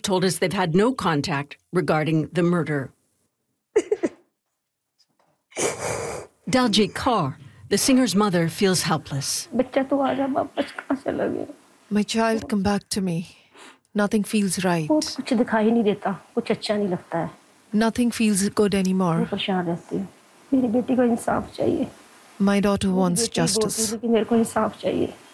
told us they've had no contact regarding the murder. Daljit Kaur, the singer's mother, feels helpless. My child, come back to me. Nothing feels right. Nothing feels good anymore. My daughter wants justice.